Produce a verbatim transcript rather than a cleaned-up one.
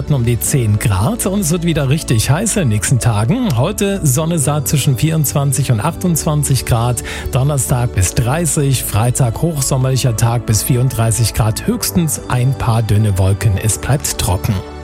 um die zehn Grad und es wird wieder richtig heiß in den nächsten Tagen. Heute Sonne saat zwischen vierundzwanzig und achtundzwanzig Grad, Donnerstag bis dreißig, Freitag hochsommerlicher Tag bis vierunddreißig Grad, höchstens ein paar dünne Wolken, es bleibt trocken.